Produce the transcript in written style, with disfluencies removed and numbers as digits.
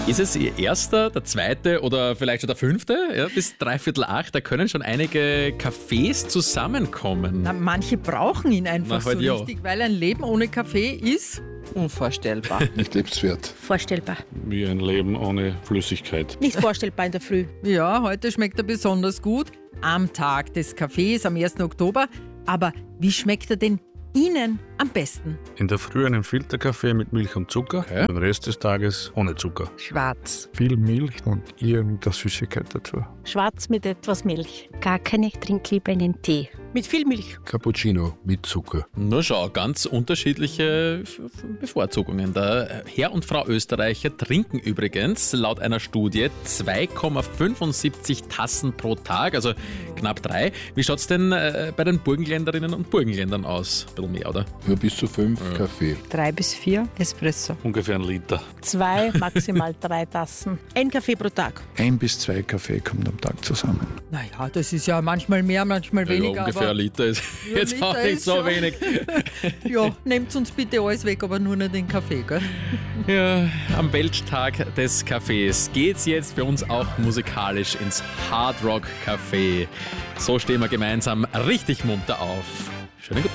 Ist es Ihr erster, der zweite oder vielleicht schon der fünfte? Ja, bis 7:45, da können schon einige Cafés zusammenkommen. Na, manche brauchen ihn einfach Na, halt so ja. richtig, weil ein Leben ohne Kaffee ist Unvorstellbar. Nicht lebenswert. Vorstellbar. Wie ein Leben ohne Flüssigkeit. Nicht vorstellbar in der Früh. Ja, heute schmeckt er besonders gut am Tag des Kaffees am 1. Oktober. Aber wie schmeckt er denn Ihnen am besten? In der Früh einen Filterkaffee mit Milch und Zucker, den Rest des Tages ohne Zucker. Schwarz. Viel Milch und irgendeine Süßigkeit dazu. Schwarz mit etwas Milch. Gar keine, ich trinke lieber einen Tee. Mit viel Milch. Cappuccino mit Zucker. Nur schau, ganz unterschiedliche Bevorzugungen. Der Herr und Frau Österreicher trinken übrigens laut einer Studie 2,75 Tassen pro Tag, also knapp 3. Wie schaut es denn bei den Burgenländerinnen und Burgenländern aus? Ein bisschen mehr, oder? Ja, bis zu 5 Kaffee. 3 bis 4 Espresso. Ungefähr 1 Liter. 2, maximal 3 Tassen. Ein Kaffee pro Tag. 1 bis 2 Kaffee kommt am Tag zusammen. Naja, das ist ja manchmal mehr, manchmal weniger. Ja, ungefähr ein Liter ist Ja, jetzt Liter auch nicht ist so schon- wenig. Ja, nehmt uns bitte alles weg, aber nur nicht den Kaffee, gell? Ja, am Welttag des Kaffees geht's jetzt für uns auch musikalisch ins Hard Rock Café. So stehen wir gemeinsam richtig munter auf. Schönen guten